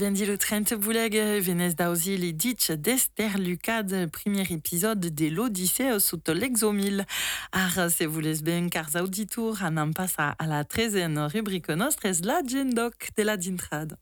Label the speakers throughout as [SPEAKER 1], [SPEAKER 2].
[SPEAKER 1] Vendi le 30 bouleg venez dauzi les ditch d'Esther Lucad, premier épisode de l'Odyssée sous l'exomile. Se voulez ben cars auditour, an passa à la 13e rubrique nostre es la gendoc de la dintrad.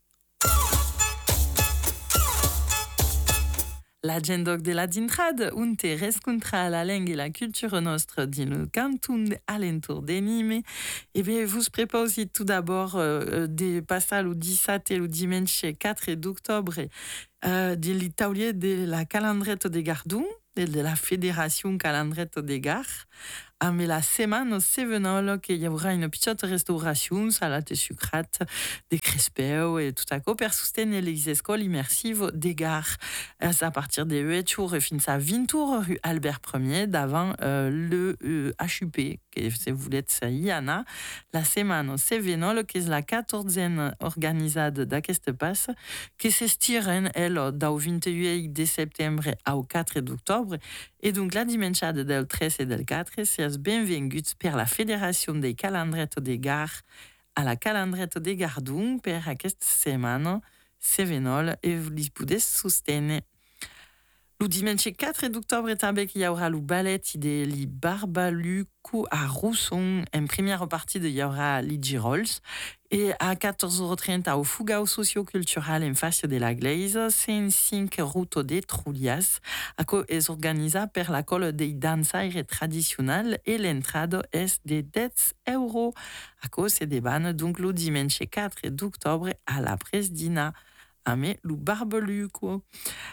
[SPEAKER 1] La gendoc de la dintrad, unte rescontra la langue et la culture nostre din canton alentour de Nîmes. Eh bien, vous préposez tout d'abord des passages au 17 et le dimanche 4 d'octobre de l'Italie de la calendrette des Gardons, de la Fédération Calendrette des Gares. Mais la semaine sevenol qu'il y aura une petite restauration, salade sucrate, des crespeo et tout à coup pour soutenir les écoles immersives des gares. À partir des 8 jours et fin à 20 tours rue Albert Ier d'avant le HUP, que si vous voulez ça y en a. La semaine sevenol qui est la 14e organisée d'aquest passe, qui s'estiren elle du 28 de septembre au 4 d'octobre. Et donc la dimanche del 13 et del 4 c'est benvinguts per la Fédération des calendrettes des gares à la calendrette des Gardons per aquesta setmana sevenol et vous li podeu sostenir. Le dimanche 4 d'octobre també qu'il y aura le ballet de li Barbaluco à Rousson. En première partie, il y aura les Girolles. Et à 14h30, au Fugao Sociocultural en face de la Glaise, c'est une 5 route de Trulias, que est organisée par la colle des dansaires traditionnels et l'entrée est de 10 euros. À cause c'est des bannes, donc le dimanche 4 d'octobre à la Presdina. Mais le Barbaluco.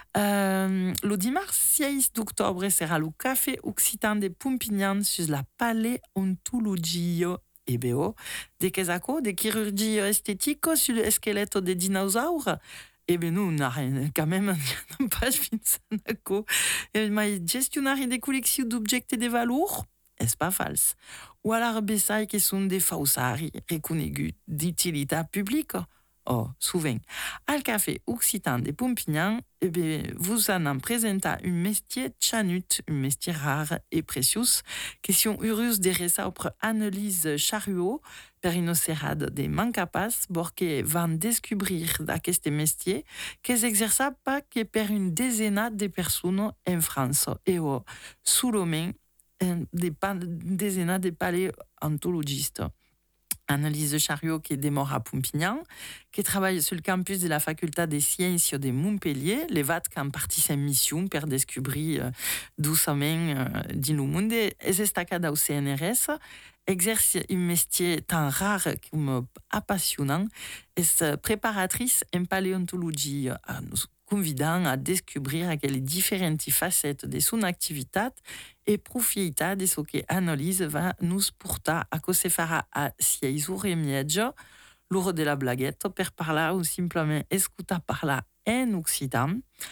[SPEAKER 1] Le dimanche 6 d'octobre sera le café occitan de Pompignan sur la paléontologie et BO de Quesaco, de chirurgie esthétique sur le squelette des dinosaures. Et bien, nous, on a quand même pas Vincent. Mais gestionnaire des collections d'objets de valeur, est-ce pas false? Ou alors, Bessaï qui sont des faussaires reconnus d'utilité publique. Oh, souvent. Al café occitan de Pompignan, eh bien, vous en présentez un métier chanut, un métier rare et précieux. Question heureuse de resapre Annelise Chariot, per une serrade de mancapas, borque van découvrir d'aquest métier, qu'es exerça pas que per une dizaine de personnes en France. Et sous le main, des dizaines de paléontologistes. Annelise Chariot qui démarre à Pompignan, qui travaille sur le campus de la faculté des sciences de Montpellier, les VAT qui ont parti sa mission pour découvrir doucement dans le monde, et destacada au CNRS, exerce un métier tant rare comme passionnant, est préparatrice en paléontologie, nous convidant à découvrir les différentes facettes de son activité et profiter de ce que Annelise va nous porter à que se fera à 6 jours et mieggio, l'heure de la blaguette, per parler ou simplement écouter parler en occitan.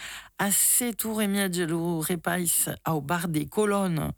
[SPEAKER 1] À 7 jours et mieggio, le repas au bar des colonnes,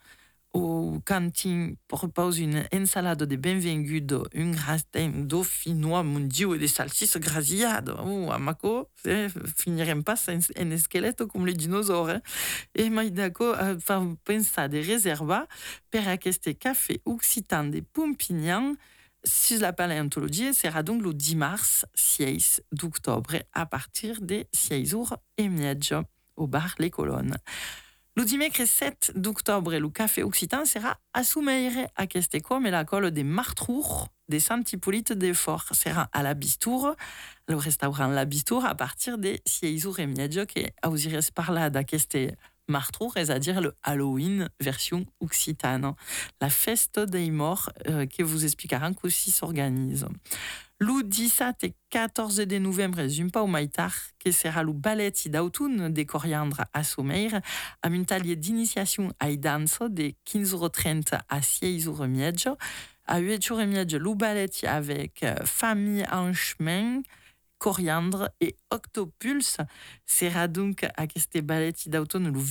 [SPEAKER 1] au cantine propose une ensalade de benvengudo, un gratin dauphinois, mon Dieu, et des salsicces grasillades. Oh, à Mako, finirem pas en squelette comme les dinosaures. Hein. Et moi, d'accord, penser de réserver per aquest café occitan de Pompignan sur la paléontologie sera donc le 10 mars 6 d'octobre à partir de 6 jours et mieggio au bar Les Colonnes. Le dimanche 7 d'octobre, le café occitan sera à Soumeire, à Questeco, mais la colle des Martrour, des Saint-Hippolyte des Forts, sera à la Bistour, le restaurant La Bistour, à partir des 6 jours et mieggio, qui ausires parler d'aqueste Martrour, c'est-à-dire le Halloween version occitane. La fête des morts, qui vous expliquera qu'aussi s'organise. Le 17 et 14 de novembre, Zumpa au Maïtar, qui sera le ballet d'automne des coriandres à Sommeir, à un talier d'initiation à danse de 15h30 à 6h mieggio, à 8h mieggio, le ballet avec famille en chemin, coriandre et octopulse sera donc à este ballet d'automne le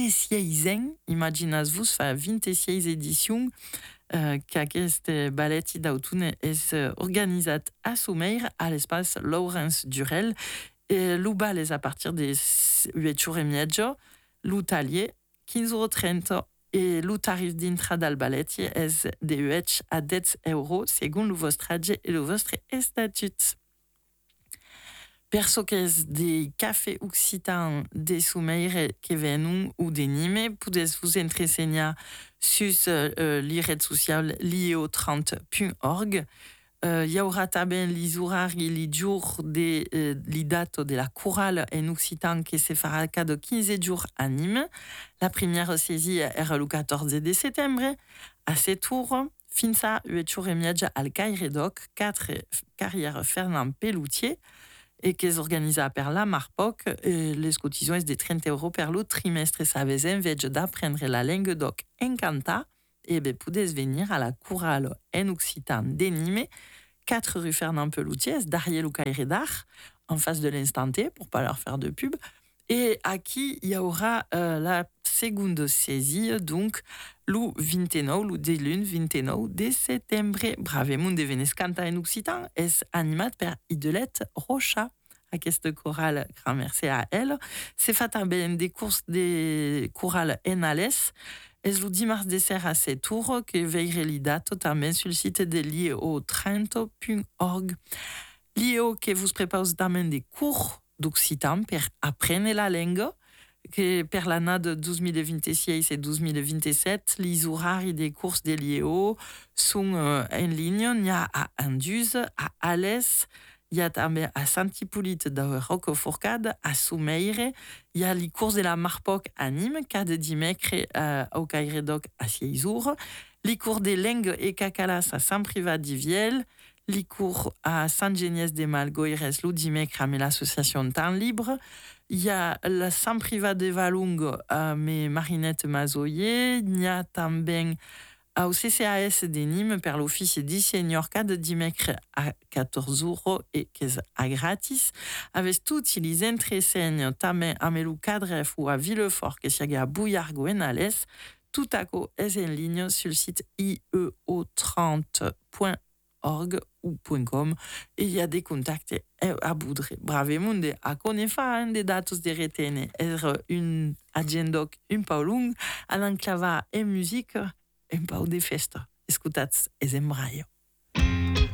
[SPEAKER 1] 26e, imaginez-vous, fa 26 édition qu'aquest ballet d'automne est organisé à Soumeir à l'espace Laurence Durel et le bal est à partir des 8 et mieggio, le talier 15h30 et le tarif d'entrada al ballet est de 8 à 10 euros selon le vostre âge et le vostre statut. Perso qu'es des cafés occitans des soumeire que venu ou des nime, podes vous entresenir sus l'iret social lio30.org. Il y aura também l'isurari li jours de li dato de la chorale en occitan que se farà cada 15 jours à Nîmes. La première saisie era le 14 de septembre. À ce tour, fins a 8 jours et mietja al Cairedoc, 4 carrières Fernand Pelloutier, et qu'es organisa per la Marpoc, les cotisations de 30 euros per lo trimestre. Savez en vez d'apprendre la langue doc encanta, et ben podes venir à la chorale en occitan de Nîmes, 4 rue Fernand Pelloutier, derrière le Cairedar, en face de l'Instant T, pour pas leur faire de pub. Et à qui il y aura la seconde saisie, donc, le 29, le de lune 29 de septembre. Bravement de venes canta en occitan, es animat per Idelette Rocha. Aquesta chorale, grand merci à elle. C'est fait também des courses de chorale en Alès. Es le 10 mars de ser à 7 tours, que veille lidato também sur le site de lio30.org. Lio que vous prépare também des cours d'occitan per apprendre la langue, que per l'année de 2026 et 2027, les horaires des courses de Lio sont en ligne. Il y a à Anduze, à Alès, il y a també à Sant-Hippolyte de Roquefourcade, à Soumeire, il y a les courses de la Marpoc à Nîmes, cada dimecre au Cairedoc à 6 jours, les cours de langues et cacalas à Saint-Privat d'Iviel, les cours à Saint-Geniès-des-Malgoires, le dimecre à l'association Temps Libre. Il y a la Saint-Privat de Valung à Marinette Mazoyer. Il y a também au CCAS de Nîmes per l'office de senior cada dimecre à 14 euros et qu'est à gratis. Avec toutes les entreseignes também à Melou Cadref ou à Villefort que s'y a à Bouillargo en Alès. Tout à coup est en ligne sur le site ieo30.org ou .com, et il y a des contacts à boudre. Bravement à connaître des datos de retene, une agenda un peu longue, à l'enclava et musique, un peu de festa. Escutats es embraio.